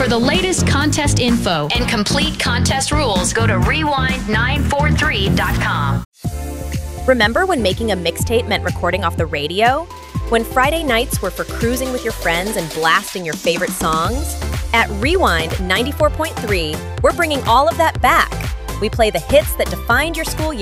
For the latest contest info and complete contest rules, go to rewind943.com. Remember when making a mixtape meant recording off the radio? When Friday nights were for cruising with your friends and blasting your favorite songs? At Rewind 94.3, we're bringing all of that back. We play the hits that defined your school year